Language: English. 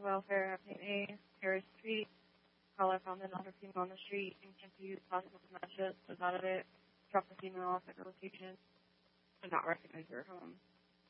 welfare at St. A, Harris Street. Caller found another female on the street and confused, possible dementia, was out of it, dropped the female off at the location, and not recognize her home.